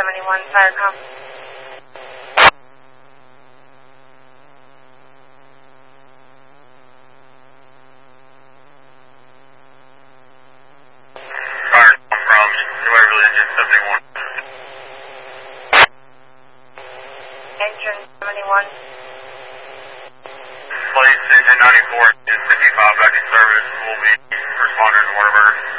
71 Firecom. Engine 71. Place engine 94 is 55 back in service. Will be responders to Waterburger.